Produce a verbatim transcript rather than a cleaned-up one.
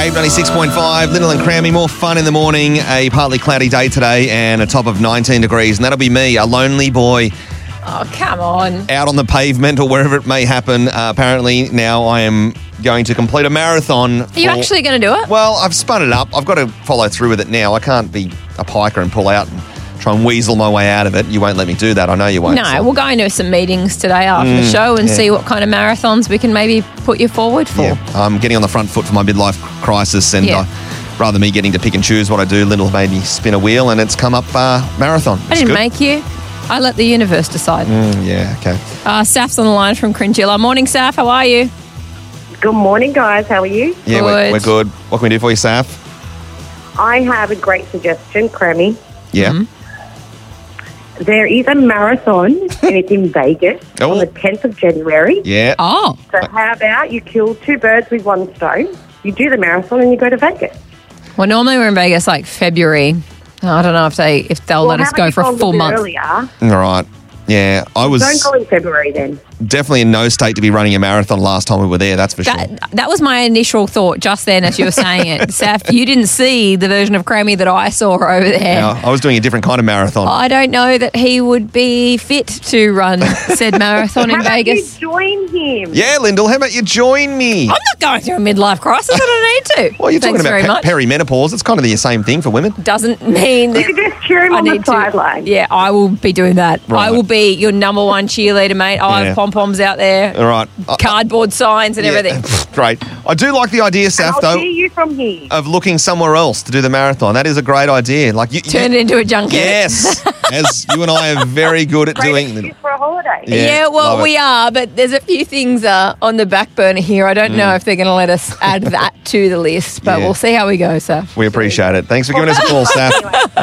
Escape ninety-six point five, Lyndall and Crammy. More fun in the morning. A partly cloudy day today and a top of nineteen degrees. And that'll be me, a lonely boy. Oh, come on. Out on the pavement or wherever it may happen. Uh, apparently now I am going to complete a marathon. Are you for, actually going to do it? Well, I've spun it up. I've got to follow through with it now. I can't be a piker and pull out and try and weasel my way out of it. You won't let me do that. I know you won't. No, so. we'll go into some meetings today after Mm, the show and yeah. see what kind of marathons we can maybe put you forward for. Yeah, I'm getting on the front foot for my midlife crisis, and Yeah. uh, rather than me getting to pick and choose what I do, Lyndall made me spin a wheel, and it's come up uh, marathon. I It's didn't good. make you. I let the universe decide. Mm, yeah, okay. Uh, Saf's on the line from Cringilla. Morning, Saf. How are you? Good morning, guys. How are you? Yeah, we're, Good. we're good. What can we do for you, Saf? I have a great suggestion, Crammy. Yeah. Mm-hmm. There is a marathon, and it's in Vegas Oh. on the tenth of January. Yeah. Oh. So how about you kill two birds with one stone? You do the marathon and you go to Vegas. Well, normally we're in Vegas like February. I don't know if they if they'll well, let us how go about for you a go full bit month. Earlier? All right. Yeah, I was Don't go in February then. definitely in no state to be running a marathon last time we were there, that's for sure. That, that was my initial thought just then as you were saying it. Saf, you didn't see the version of Crammy that I saw over there. Yeah, I was doing a different kind of marathon. I don't know that he would be fit to run said marathon How in about Vegas. you join him? Yeah, Lyndall, how about you join me? I'm not going through a midlife crisis. I don't need to. Well, you're Thanks talking very about much. pe- perimenopause. It's kind of the same thing for women. Doesn't mean that You could just cheer him I on the need to. sideline. Yeah, I will be doing that. Right. I will be your number one cheerleader, mate. I Yeah. have pom poms out there, All right. I- cardboard signs and yeah, everything. Great. I do like the idea, Saf, I'll though, see you from here. of looking somewhere else to do the marathon. That is a great idea. Like you, Turn you- it into a junket. Yes, as you and I are very good at Great doing. excuse for a holiday. Yeah, Yeah, love well, it. we are, but there's a few things uh, on the back burner here. I don't know if they're going to let us add that to the list, but Yeah. we'll see how we go, Saf. We appreciate it. Thanks for giving us a call, Saf.